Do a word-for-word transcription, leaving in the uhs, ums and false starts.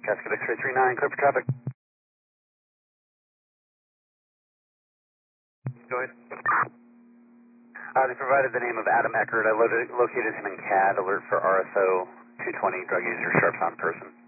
Cascade X-ray three nine, clear for traffic. Go ahead. Uh, they provided the name of Adam Eckert. I loaded, located him in C A D. Alert for R S O two twenty, drug user, sharps on person.